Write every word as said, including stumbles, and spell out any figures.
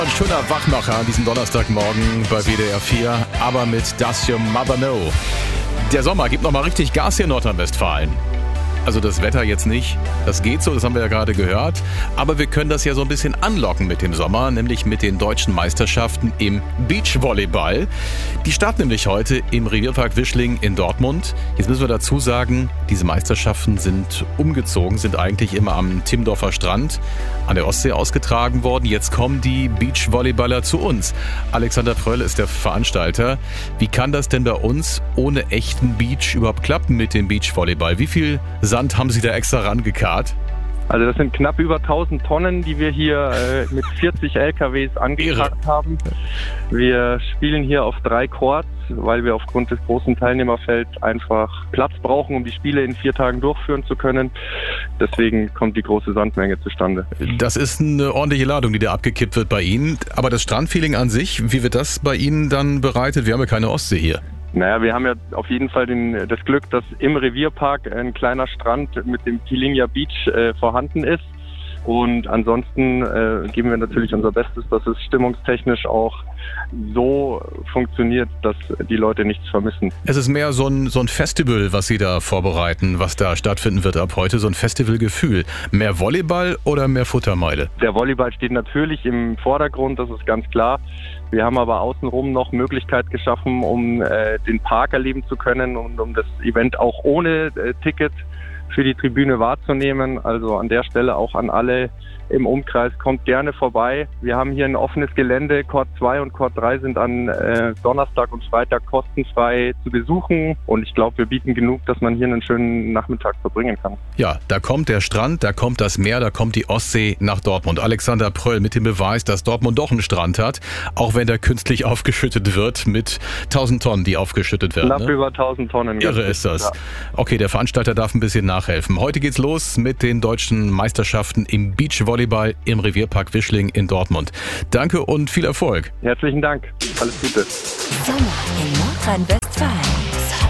Ein schöner Wachmacher an diesem Donnerstagmorgen bei W D R vier, aber mit Does Your Mother Know? Der Sommer gibt nochmal richtig Gas hier in Nordrhein-Westfalen. Also das Wetter jetzt nicht, das geht so, das haben wir ja gerade gehört. Aber wir können das ja so ein bisschen anlocken mit dem Sommer, nämlich mit den deutschen Meisterschaften im Beachvolleyball. Die starten nämlich heute im Revierpark Wischling in Dortmund. Jetzt müssen wir dazu sagen, diese Meisterschaften sind umgezogen, sind eigentlich immer am Timmendorfer Strand an der Ostsee ausgetragen worden. Jetzt kommen die Beachvolleyballer zu uns. Alexander Pröll ist der Veranstalter. Wie kann das denn bei uns ohne echten Beach überhaupt klappen mit dem Beachvolleyball? Wie viel Sand haben Sie da extra rangekarrt? Also das sind knapp über tausend Tonnen, die wir hier äh, mit vierzig L K Ws angekarrt haben. Wir spielen hier auf drei Courts, weil wir aufgrund des großen Teilnehmerfelds einfach Platz brauchen, um die Spiele in vier Tagen durchführen zu können. Deswegen kommt die große Sandmenge zustande. Das ist eine ordentliche Ladung, die da abgekippt wird bei Ihnen. Aber das Strandfeeling an sich, wie wird das bei Ihnen dann bereitet? Wir haben ja keine Ostsee hier. Naja, wir haben ja auf jeden Fall den, das Glück, dass im Revierpark ein kleiner Strand mit dem Pilinja Beach äh, vorhanden ist. Und ansonsten äh, geben wir natürlich unser Bestes, dass es stimmungstechnisch auch so funktioniert, dass die Leute nichts vermissen. Es ist mehr so ein, so ein Festival, was Sie da vorbereiten, was da stattfinden wird ab heute, so ein Festivalgefühl. Mehr Volleyball oder mehr Futtermeile? Der Volleyball steht natürlich im Vordergrund, das ist ganz klar. Wir haben aber außenrum noch Möglichkeit geschaffen, um äh, den Park erleben zu können und um das Event auch ohne äh, Ticket für die Tribüne wahrzunehmen. Also an der Stelle auch an alle im Umkreis, kommt gerne vorbei. Wir haben hier ein offenes Gelände. Court zwei und Court drei sind an äh, Donnerstag und Freitag kostenfrei zu besuchen. Und ich glaube, wir bieten genug, dass man hier einen schönen Nachmittag verbringen kann. Ja, da kommt der Strand, da kommt das Meer, da kommt die Ostsee nach Dortmund. Alexander Pröll mit dem Beweis, dass Dortmund doch einen Strand hat, auch wenn der künstlich aufgeschüttet wird mit tausend Tonnen, die aufgeschüttet werden. Knapp ne? über tausend Tonnen. Irre ist das. Ja. Okay, der Veranstalter darf ein bisschen nachhelfen. Heute geht's los mit den deutschen Meisterschaften im Beachvolleyball im Revierpark Wischling in Dortmund. Danke und viel Erfolg. Herzlichen Dank. Alles Gute. Sommer in Nordrhein-Westfalen.